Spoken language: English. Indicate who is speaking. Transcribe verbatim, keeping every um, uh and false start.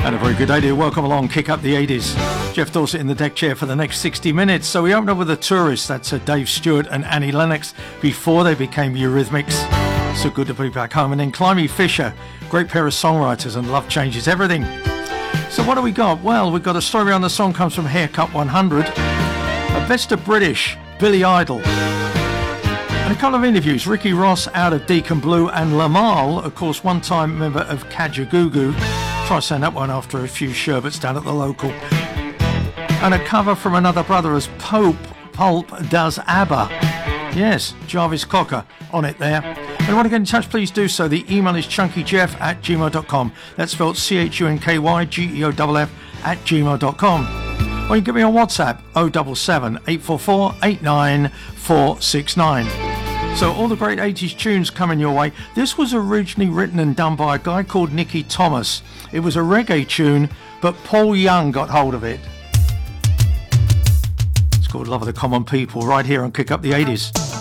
Speaker 1: And a very good day to you. Welcome along, Kick Up the eighties. Jeff Dorset in the deck chair for the next sixty minutes. So we opened up with The Tourists. That's uh, Dave Stewart and Annie Lennox before they became Eurythmics. So good to be back home. And then Climby Fisher, great pair of songwriters, and Love Changes Everything. So what do we got? Well, we've got a story on the song comes from Haircut one hundred. A Best of British, Billy Idol. And a couple of interviews. Ricky Ross out of Deacon Blue, and Lamal, of course, one-time member of Kajagoogoo. Try saying that one after a few sherbets down at the local. And a cover from another brother as Pope Pulp does ABBA. Yes, Jarvis Cocker on it there. And if you want to get in touch, please do so. The email is chunkyjeff at gmail dot com. That's spelled C H U N K Y G E O F F at gmail dot com. Or you can get me on WhatsApp, oh seven seven, eight four four, eight nine four six nine. So all the great eighties tunes coming your way. This was originally written and done by a guy called Nicky Thomas. It was a reggae tune, but Paul Young got hold of it. It's called Love of the Common People, right here on Kick Up the eighties.